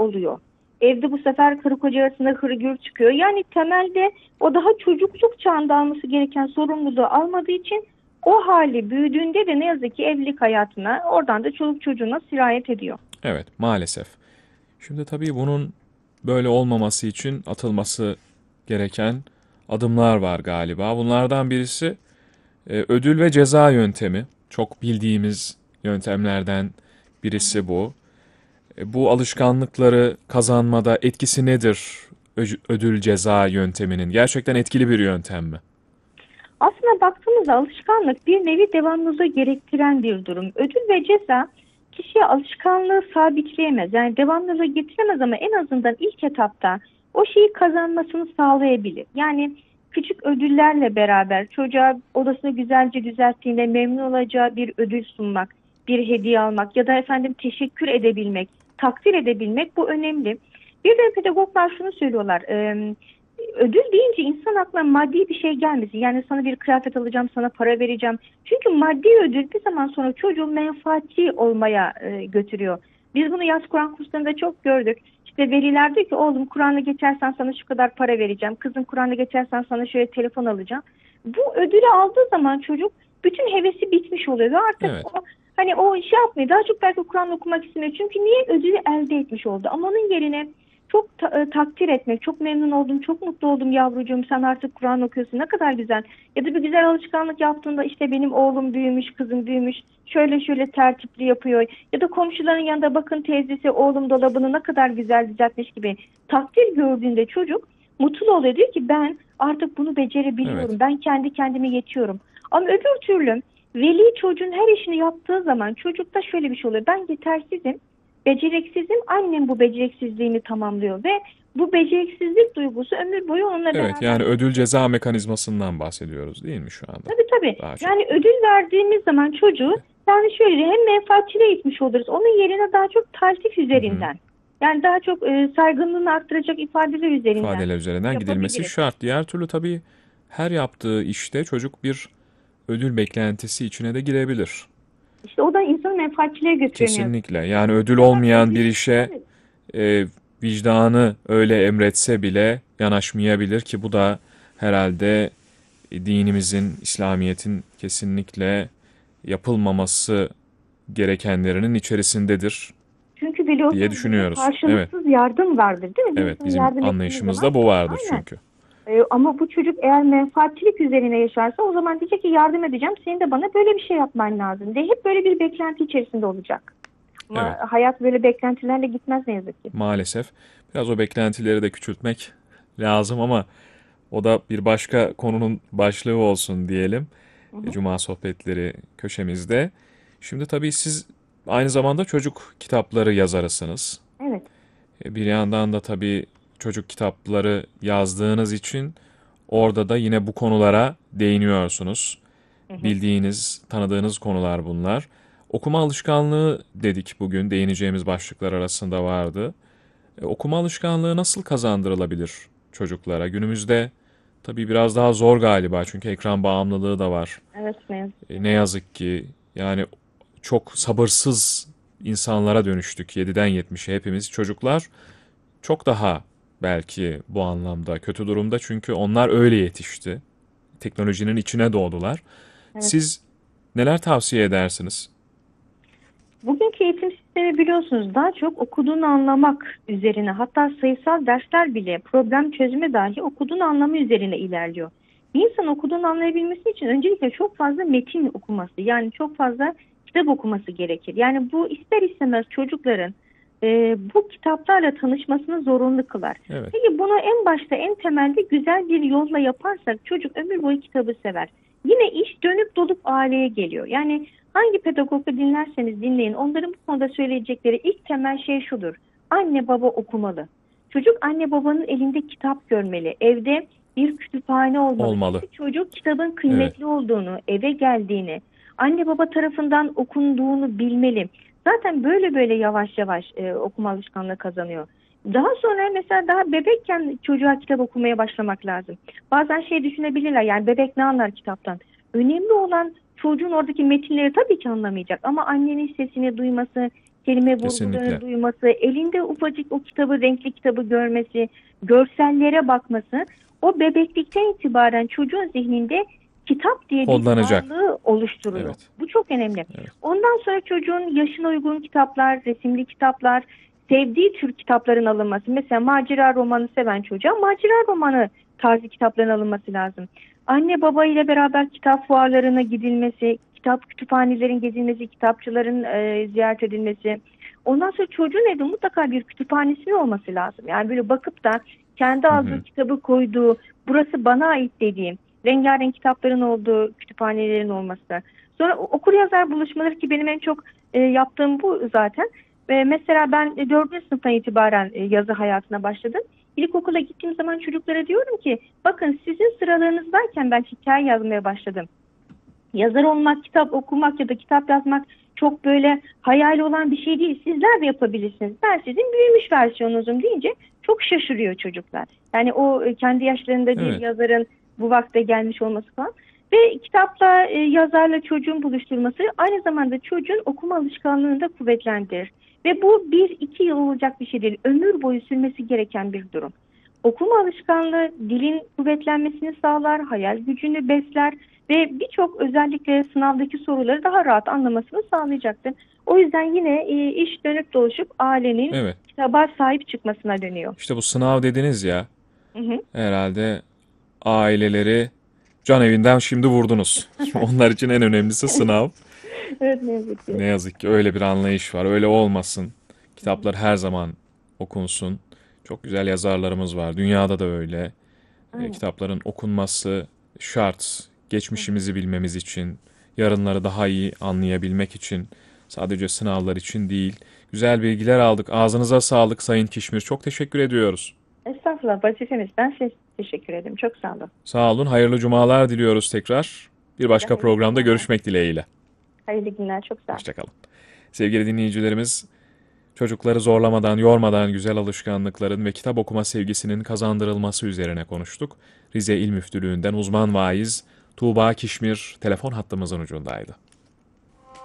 oluyor. Evde bu sefer karı koca arasında hırgür çıkıyor. Yani temelde o daha çocukluk çağında alması gereken sorumluluğu almadığı için o hali büyüdüğünde de ne yazık ki evlilik hayatına, oradan da çoluk çocuğuna sirayet ediyor. Evet, maalesef. Şimdi tabii bunun böyle olmaması için atılması gereken adımlar var galiba. Bunlardan birisi ödül ve ceza yöntemi. Çok bildiğimiz yöntemlerden birisi bu. Bu alışkanlıkları kazanmada etkisi nedir ödül ceza yönteminin? Gerçekten etkili bir yöntem mi? Aslında baktığımızda alışkanlık bir nevi devamlılığı gerektiren bir durum. Ödül ve ceza kişiye alışkanlığı sabitleyemez. Yani devamlılığı getiremez ama en azından ilk etapta o şeyi kazanmasını sağlayabilir. Yani küçük ödüllerle beraber çocuğa odasını güzelce düzelttiğinde memnun olacağı bir ödül sunmak, bir hediye almak ya da efendim teşekkür edebilmek, takdir edebilmek, bu önemli. Bir de pedagoglar şunu söylüyorlar. Ödül deyince insan aklına maddi bir şey gelmesin. Yani sana bir kıyafet alacağım, sana para vereceğim. Çünkü maddi ödül bir zaman sonra çocuğun menfaatçi olmaya götürüyor. Biz bunu yaz Kur'an kurslarında çok gördük. İşte veliler diyor ki oğlum Kur'an'ı geçersen sana şu kadar para vereceğim. Kızım Kur'an'ı geçersen sana şöyle telefon alacağım. Bu ödülü aldığı zaman çocuk bütün hevesi bitmiş oluyor. Ve artık Evet, o, hani o şey yapmıyor. Daha çok belki Kur'an okumak istemiyor. Çünkü niye ödülü elde etmiş oldu. Ama onun yerine çok takdir etmek, çok memnun oldum, çok mutlu oldum yavrucuğum, sen artık Kur'an okuyorsun, ne kadar güzel. Ya da bir güzel alışkanlık yaptığında işte benim oğlum büyümüş, kızım büyümüş, şöyle şöyle tertipli yapıyor. Ya da komşuların yanında bakın teyzesi oğlum dolabını ne kadar güzel düzeltmiş gibi takdir gördüğünde çocuk mutlu oluyor. Diyor ki ben artık bunu becerebiliyorum, evet, ben kendi kendime yetiyorum. Ama öbür türlü veli çocuğun her işini yaptığı zaman çocukta şöyle bir şey oluyor. Ben yetersizim, beceriksizim, annem bu beceriksizliğimi tamamlıyor ve bu beceriksizlik duygusu ömür boyu onunla evet. beraber Yani ödül yaşıyor. ceza mekanizmasından bahsediyoruz değil mi şu anda? Tabii tabii. Daha çok. Yani ödül verdiğimiz zaman çocuğu yani şöyle hem menfaatçiliğe itmiş oluruz. Onun yerine daha çok taltif Hı hı. üzerinden. Yani daha çok saygınlığını arttıracak ifadeler üzerinden İfadeler üzerinden gidilmesi yapabiliriz. şart. Diğer türlü tabii her yaptığı işte çocuk bir ödül beklentisi içine de girebilir. İşte o da insanı menfaatçiliğe götürüyor ne yazık Kesinlikle. ki. Yani ödül Bu sefer olmayan bir ödül, işe evet. e, vicdanı öyle emretse bile yanaşmayabilir ki bu da herhalde dinimizin, İslamiyet'in kesinlikle yapılmaması gerekenlerinin içerisindedir Çünkü diye biliyorsunuz bizde düşünüyoruz. Evet, karşılıksız yardım vardır değil mi? Bir evet insana bizim yardım ettiğimiz anlayışımızda zaman bu vardır aynen. çünkü. Ama bu çocuk eğer menfaatçilik üzerine yaşarsa o zaman diyecek ki yardım edeceğim. Senin de bana böyle bir şey yapman lazım diye hep böyle bir beklenti içerisinde olacak. Ama Evet, hayat böyle beklentilerle gitmez ne yazık ki. maalesef biraz o beklentileri de küçültmek lazım ama o da bir başka konunun başlığı olsun diyelim. Hı hı. Cuma sohbetleri köşemizde. Şimdi tabii siz aynı zamanda çocuk kitapları yazarısınız. Evet. Bir yandan da tabii çocuk kitapları yazdığınız için orada da yine bu konulara değiniyorsunuz. Hı hı. Bildiğiniz, tanıdığınız konular bunlar. Okuma alışkanlığı dedik bugün, değineceğimiz başlıklar arasında vardı. Okuma alışkanlığı nasıl kazandırılabilir çocuklara? Günümüzde tabii biraz daha zor galiba çünkü ekran bağımlılığı da var. Evet ne yazık ki. Ne yazık ki yani çok sabırsız insanlara dönüştük 7'den 70'e hepimiz. Çocuklar çok daha belki bu anlamda kötü durumda çünkü onlar öyle yetişti. Teknolojinin içine doğdular. Evet. Siz neler tavsiye edersiniz? Bugünkü eğitim sistemi biliyorsunuz daha çok okuduğunu anlamak üzerine, hatta sayısal dersler bile problem çözme dahi okuduğunu anlama üzerine ilerliyor. Bir insan okuduğunu anlayabilmesi için öncelikle çok fazla metin okuması, yani çok fazla kitap okuması gerekir. Yani bu ister istemez çocukların bu kitaplarla tanışmasını zorunlu kılar. Evet, Peki bunu en başta, en temelde güzel bir yolla yaparsak çocuk ömür boyu kitabı sever. Yine iş dönüp dolup aileye geliyor. Yani hangi pedagogu dinlerseniz dinleyin, onların bu konuda söyleyecekleri ilk temel şey şudur: anne baba okumalı. Çocuk anne babanın elinde kitap görmeli. Evde bir kütüphane olmalı. olmalı. Çünkü çocuk kitabın Evet, kıymetli olduğunu, eve geldiğini, anne baba tarafından okunduğunu bilmeli. Zaten böyle böyle yavaş yavaş okuma alışkanlığı kazanıyor. Daha sonra mesela daha bebekken çocuğa kitap okumaya başlamak lazım. Bazen şey düşünebilirler, yani bebek ne anlar kitaptan? Önemli olan çocuğun oradaki metinleri tabii ki anlamayacak ama annenin sesini duyması, kelime Kesinlikle. vurgularını duyması, elinde ufacık o kitabı, renkli kitabı görmesi, görsellere bakması, o bebeklikten itibaren çocuğun zihninde kitap diye bir Kodlanacak. varlığı oluşturuyor. Evet. Bu çok önemli. Evet. Ondan sonra çocuğun yaşına uygun kitaplar, resimli kitaplar, sevdiği tür kitapların alınması. Mesela macera romanı seven çocuğa macera romanı tarzı kitapların alınması lazım. Anne baba ile beraber kitap fuarlarına gidilmesi, kitap kütüphanelerin gezilmesi, kitapçıların ziyaret edilmesi. Ondan sonra çocuğun evde mutlaka bir kütüphanesinin olması lazım. Yani böyle bakıp da kendi aldığı kitabı koyduğu, burası bana ait dediğim, rengarenk kitapların olduğu kütüphanelerin olması. Sonra okur yazar buluşmaları, ki benim en çok yaptığım bu zaten. Mesela ben 4. sınıftan itibaren yazı hayatına başladım. İlkokula gittiğim zaman çocuklara diyorum ki bakın sizin sıralarınızdayken ben hikaye yazmaya başladım. Yazar olmak, kitap okumak ya da kitap yazmak çok böyle hayal olan bir şey değil. Sizler de yapabilirsiniz. Ben sizin büyümüş versiyonunuzum deyince çok şaşırıyor çocuklar. Yani o kendi yaşlarında bir yazarın bu vakte gelmiş olması falan. Ve kitapla, yazarla çocuğun buluşturması aynı zamanda çocuğun okuma alışkanlığını da kuvvetlendirir. Ve bu 1-2 yıl olacak bir şey değil. Ömür boyu sürmesi gereken bir durum. Okuma alışkanlığı dilin kuvvetlenmesini sağlar, hayal gücünü besler ve birçok özellikle sınavdaki soruları daha rahat anlamasını sağlayacaktır. O yüzden yine iş dönüp dolaşıp ailenin kitaba sahip çıkmasına dönüyor. İşte bu sınav dediniz ya, herhalde aileleri can evinden şimdi vurdunuz. Onlar için en önemlisi sınav. Evet, ne yazık ki. Ne yazık ki öyle bir anlayış var. Öyle olmasın. Kitaplar her zaman okunsun. Çok güzel yazarlarımız var. Dünyada da öyle. Kitapların okunması şart. Geçmişimizi bilmemiz için, yarınları daha iyi anlayabilmek için, sadece sınavlar için değil. Güzel bilgiler aldık. Ağzınıza sağlık Sayın Kişmir. Çok teşekkür ediyoruz. Estağfurullah, vazifemiz. Ben size teşekkür ederim. Çok sağ olun. Sağ olun. Hayırlı cumalar diliyoruz tekrar. Bir başka programda görüşmek dileğiyle. Hayırlı günler. Çok sağ olun. Hoşçakalın. Sevgili dinleyicilerimiz, çocukları zorlamadan, yormadan güzel alışkanlıkların ve kitap okuma sevgisinin kazandırılması üzerine konuştuk. Rize İl Müftülüğü'nden uzman vaiz Tuğba Kişmir telefon hattımızın ucundaydı.